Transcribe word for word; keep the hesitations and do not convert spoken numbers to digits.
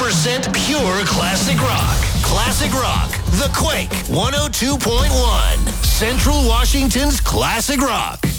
percent pure classic rock. Classic Rock, The Quake, one oh two point one. Central Washington's Classic Rock.